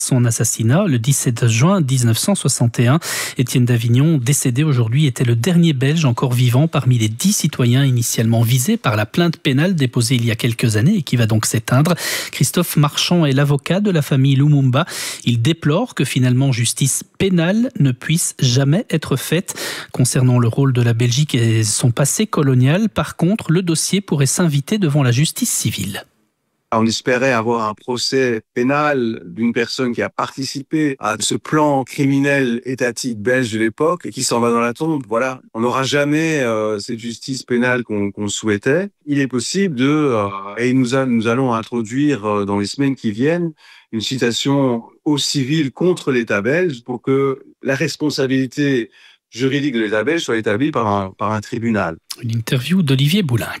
Son assassinat le 17 juin 1961. Étienne d'Avignon, décédé aujourd'hui, était le dernier Belge encore vivant parmi les 10 citoyens initialement visés par la plainte pénale déposée il y a quelques années et qui va donc s'éteindre. Christophe Marchand est l'avocat de la famille Lumumba. Il déplore que finalement justice pénale ne puisse jamais être faite. Concernant le rôle de la Belgique et son passé colonial, par contre, le dossier pourrait s'inviter devant la justice civile. On espérait avoir un procès pénal d'une personne qui a participé à ce plan criminel étatique belge de l'époque et qui s'en va dans la tombe. Voilà, on n'aura jamais cette justice pénale qu'on souhaitait. Il est possible et nous allons introduire dans les semaines qui viennent une citation au civil contre l'État belge pour que la responsabilité juridique de l'État belge soit établie par un tribunal. Une interview d'Olivier Boulinck.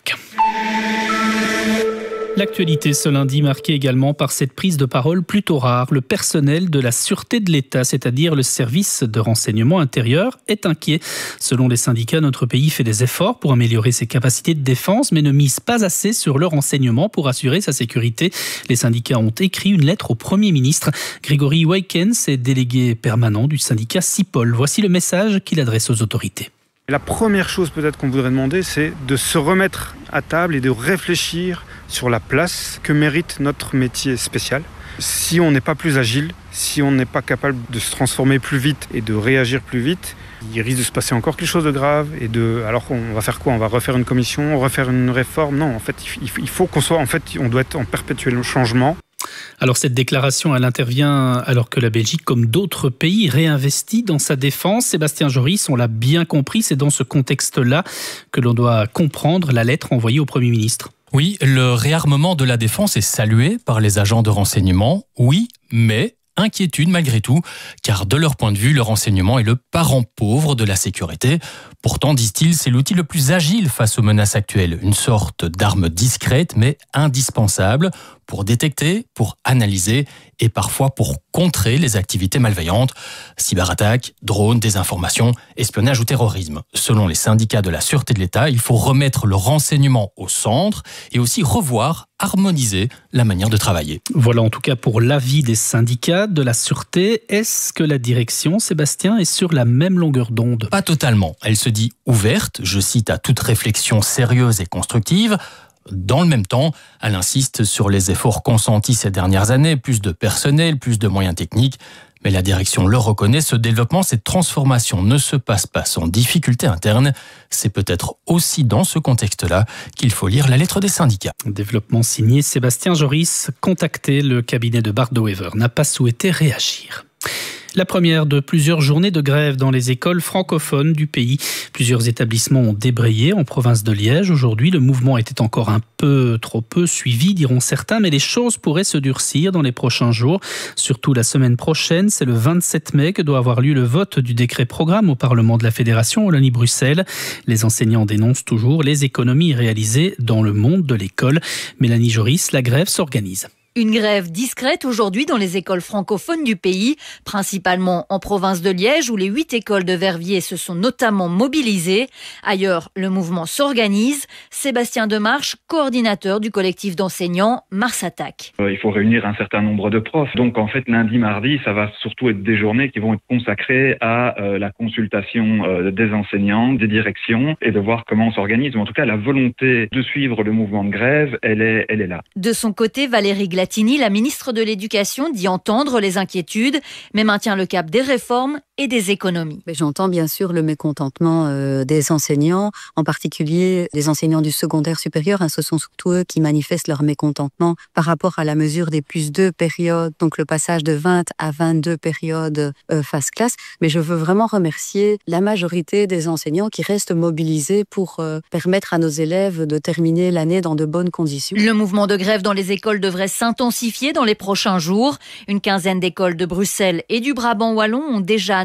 L'actualité ce lundi marquée également par cette prise de parole plutôt rare. Le personnel de la sûreté de l'État, c'est-à-dire le service de renseignement intérieur, est inquiet. Selon les syndicats, notre pays fait des efforts pour améliorer ses capacités de défense, mais ne mise pas assez sur le renseignement pour assurer sa sécurité. Les syndicats ont écrit une lettre au Premier ministre. Grégory Wijkens est délégué permanent du syndicat CIPOL. Voici le message qu'il adresse aux autorités. La première chose peut-être qu'on voudrait demander, c'est de se remettre à table et de réfléchir sur la place que mérite notre métier spécial. Si on n'est pas plus agile, si on n'est pas capable de se transformer plus vite et de réagir plus vite, il risque de se passer encore quelque chose de grave. Alors on va faire quoi ? On va refaire une commission, refaire une réforme ? Non, en fait, il faut qu'on soit, on doit être en perpétuel changement. Alors cette déclaration, elle intervient alors que la Belgique, comme d'autres pays, réinvestit dans sa défense. Sébastien Joris, on l'a bien compris, c'est dans ce contexte-là que l'on doit comprendre la lettre envoyée au Premier ministre. Oui, le réarmement de la défense est salué par les agents de renseignement, oui, mais inquiétude malgré tout, car de leur point de vue, le renseignement est le parent pauvre de la sécurité. Pourtant, disent-ils, c'est l'outil le plus agile face aux menaces actuelles, une sorte d'arme discrète mais indispensable pour détecter, pour analyser et parfois pour contrer les activités malveillantes, cyberattaques, drones, désinformation, espionnage ou terrorisme. Selon les syndicats de la sûreté de l'État, il faut remettre le renseignement au centre et aussi revoir, harmoniser la manière de travailler. Voilà en tout cas pour l'avis des syndicats de la sûreté. Est-ce que la direction, Sébastien, est sur la même longueur d'onde ? Pas totalement. Elle se dit ouverte, je cite, à toute réflexion sérieuse et constructive. Dans le même temps, elle insiste sur les efforts consentis ces dernières années, plus de personnel, plus de moyens techniques. Mais la direction le reconnaît, ce développement, cette transformation ne se passe pas sans difficulté interne. C'est peut-être aussi dans ce contexte-là qu'il faut lire la lettre des syndicats. Développement signé Sébastien Joris. Contacté, le cabinet de Bart de Wever n'a pas souhaité réagir. La première de plusieurs journées de grève dans les écoles francophones du pays. Plusieurs établissements ont débrayé en province de Liège. Aujourd'hui, le mouvement était encore un peu trop peu suivi, diront certains, mais les choses pourraient se durcir dans les prochains jours. Surtout la semaine prochaine, c'est le 27 mai que doit avoir lieu le vote du décret programme au Parlement de la Fédération Wallonie-Bruxelles. Les enseignants dénoncent toujours les économies réalisées dans le monde de l'école. Mélanie Joris, la grève s'organise. Une grève discrète aujourd'hui dans les écoles francophones du pays, principalement en province de Liège où les 8 écoles de Verviers se sont notamment mobilisées. Ailleurs, le mouvement s'organise. Sébastien Demarche, coordinateur du collectif d'enseignants Mars Attaque. Il faut réunir un certain nombre de profs. Donc en fait, lundi, mardi, ça va surtout être des journées qui vont être consacrées à la consultation des enseignants, des directions et de voir comment on s'organise. En tout cas, la volonté de suivre le mouvement de grève, elle est là. De son côté, Valérie Glatini, la ministre de l'Éducation, dit entendre les inquiétudes, mais maintient le cap des réformes et des économies. J'entends bien sûr le mécontentement des enseignants, en particulier les enseignants du secondaire supérieur. Ce sont surtout eux qui manifestent leur mécontentement par rapport à la mesure des plus 2 périodes, donc le passage de 20 à 22 périodes phase classe. Mais je veux vraiment remercier la majorité des enseignants qui restent mobilisés pour permettre à nos élèves de terminer l'année dans de bonnes conditions. Le mouvement de grève dans les écoles devrait s'intensifier dans les prochains jours. Une quinzaine d'écoles de Bruxelles et du Brabant wallon ont déjà annoncé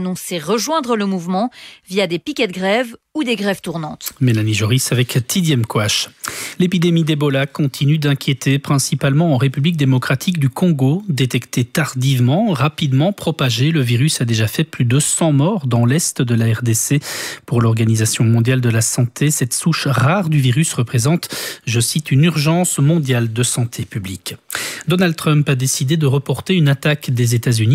annoncé rejoindre le mouvement via des piquets de grève ou des grèves tournantes. Mélanie Joris avec Tidiem Kouach. L'épidémie d'Ebola continue d'inquiéter, principalement en République démocratique du Congo. Détecté tardivement, rapidement propagé, le virus a déjà fait plus de 100 morts dans l'est de la RDC. Pour l'Organisation mondiale de la santé, cette souche rare du virus représente, je cite, une urgence mondiale de santé publique. Donald Trump a décidé de reporter une attaque des États-Unis